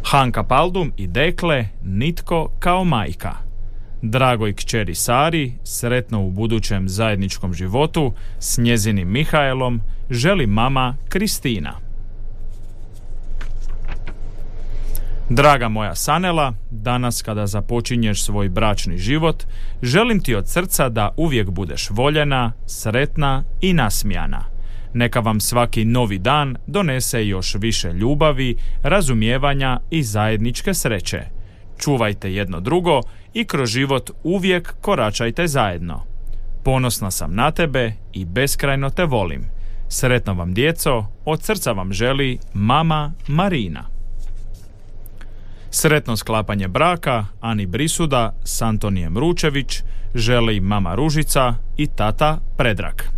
Hanka Paldum i dekle nitko kao majka. Dragoj kćeri Sari, sretno u budućem zajedničkom životu s njezinim Mihaelom, želi mama Kristina. Draga moja Sanela, danas kada započinješ svoj bračni život, želim ti od srca da uvijek budeš voljena, sretna i nasmijana. Neka vam svaki novi dan donese još više ljubavi, razumijevanja i zajedničke sreće. Čuvajte jedno drugo i kroz život uvijek koračajte zajedno. Ponosna sam na tebe i beskrajno te volim. Sretno vam djeco, od srca vam želi mama Marina. Sretno sklapanje braka Ani Brisuda s Antonijem Ručević želi mama Ružica i tata Predrag.